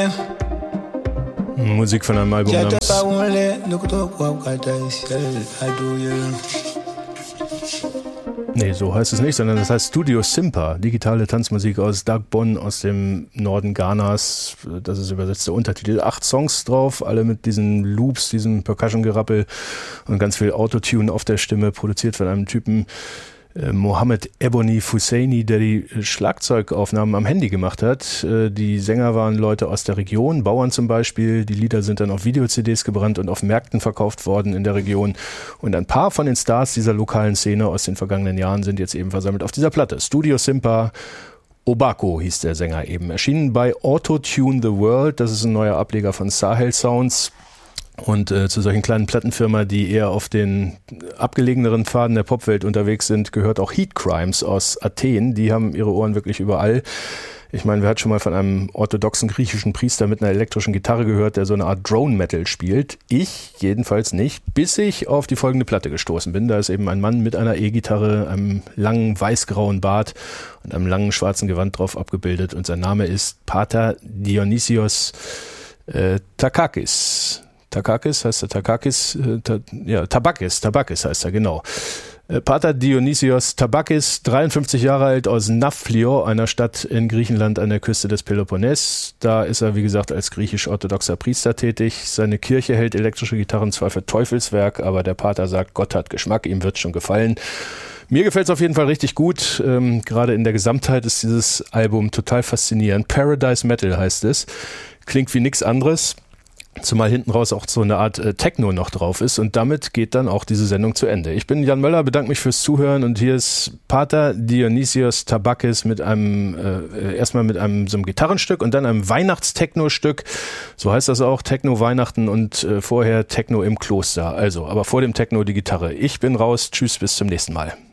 Musik von einem Album namens Nee, so heißt es nicht, sondern das heißt Studio Simpa, digitale Tanzmusik aus Dagbon, aus dem Norden Ghanas. Das ist übersetzt der Untertitel. 8 Songs drauf, alle mit diesen Loops, diesem Percussion-Gerappel und ganz viel Autotune auf der Stimme, produziert von einem Typen, Mohammed Ebony Fusseini, der die Schlagzeugaufnahmen am Handy gemacht hat. Die Sänger waren Leute aus der Region, Bauern zum Beispiel. Die Lieder sind dann auf Video-CDs gebrannt und auf Märkten verkauft worden in der Region. Und ein paar von den Stars dieser lokalen Szene aus den vergangenen Jahren sind jetzt eben versammelt auf dieser Platte. Studio Simpa, Obako hieß der Sänger eben. Erschienen bei Auto-Tune the World, das ist ein neuer Ableger von Sahel Sounds. Und zu solchen kleinen Plattenfirmen, die eher auf den abgelegeneren Pfaden der Popwelt unterwegs sind, gehört auch Heat Crimes aus Athen. Die haben ihre Ohren wirklich überall. Ich meine, wer hat schon mal von einem orthodoxen griechischen Priester mit einer elektrischen Gitarre gehört, der so eine Art Drone-Metal spielt? Ich jedenfalls nicht, bis ich auf die folgende Platte gestoßen bin. Da ist eben ein Mann mit einer E-Gitarre, einem langen weiß-grauen Bart und einem langen schwarzen Gewand drauf abgebildet. Und sein Name ist Pater Dionysios Takakis. Takakis heißt er, Tabakis heißt er, genau. Pater Dionysios Tabakis, 53 Jahre alt, aus Nafplio, einer Stadt in Griechenland an der Küste des Peloponnes. Da ist er, wie gesagt, als griechisch-orthodoxer Priester tätig. Seine Kirche hält elektrische Gitarren zwar für Teufelswerk, aber der Pater sagt, Gott hat Geschmack, ihm wird schon gefallen. Mir gefällt es auf jeden Fall richtig gut. Gerade in der Gesamtheit ist dieses Album total faszinierend. Paradise Metal heißt es. Klingt wie nichts anderes. Zumal hinten raus auch so eine Art Techno noch drauf ist und damit geht dann auch diese Sendung zu Ende. Ich bin Jan Möller, bedanke mich fürs Zuhören und hier ist Pater Dionysios Tabakis mit einem, erstmal mit einem so einem Gitarrenstück und dann einem Weihnachtstechno-Stück. So heißt das auch, Techno Weihnachten und vorher Techno im Kloster. Also, aber vor dem Techno die Gitarre. Ich bin raus, tschüss, bis zum nächsten Mal.